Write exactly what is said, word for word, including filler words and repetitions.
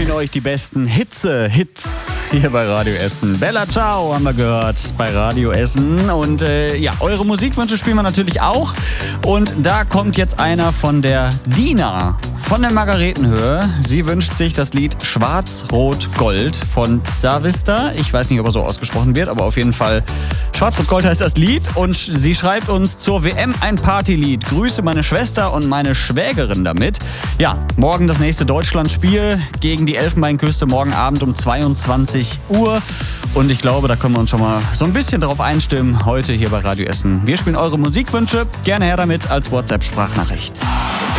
spielen euch die besten Hitze, Hits hier bei Radio Essen. Bella Ciao haben wir gehört bei Radio Essen. Und äh, ja, eure Musikwünsche spielen wir natürlich auch. Und da kommt jetzt einer von der Dina von der Margaretenhöhe. Sie wünscht sich das Lied Schwarz-Rot-Gold von Zavista. Ich weiß nicht, ob er so ausgesprochen wird, aber auf jeden Fall Schwarz-Rot-Gold heißt das Lied. Und sie schreibt uns zur W M ein Partylied. Grüße meine Schwester und meine Schwägerin damit. Ja, morgen das nächste Deutschlandspiel gegen die Elfenbeinküste, morgen Abend um zweiundzwanzig Uhr. Und ich glaube, da können wir uns schon mal so ein bisschen drauf einstimmen, heute hier bei Radio Essen. Wir spielen eure Musikwünsche. Gerne her damit als WhatsApp-Sprachnachricht.